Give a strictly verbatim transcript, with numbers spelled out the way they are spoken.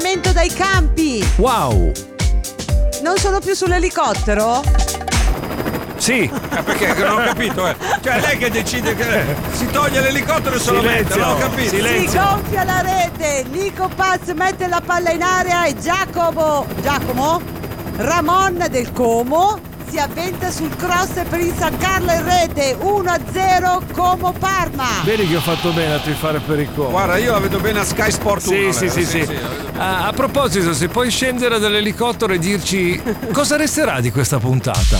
dai campi. Wow. Non sono più sull'elicottero? Sì. Eh, perché non ho capito, eh. Cioè lei che decide che si toglie l'elicottero e se lo mette, non ho capito. Si gonfia la rete, Nico Paz mette la palla in area e Giacomo Giacomo Ramon del Como si avventa sul cross per insaccarlo in rete. Uno a zero Como Parma. Vedi che ho fatto bene a tifare per il Como. Guarda, io la vedo bene a Sky Sport uno. Sì, sì, sì, sì. Ah, a proposito, se puoi scendere dall'elicottero e dirci cosa resterà di questa puntata.